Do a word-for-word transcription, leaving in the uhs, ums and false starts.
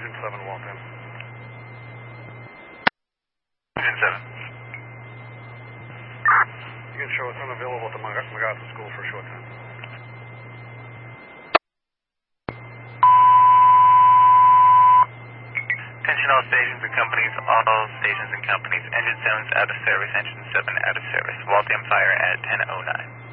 Engine seven, Waltham. Engine seven. You can show us unavailable at the Mag- MacArthur School for a short time. Attention all stations and companies, all stations and companies. Engine seven's out of service, engine seven out of service. Waltham fire at ten oh nine.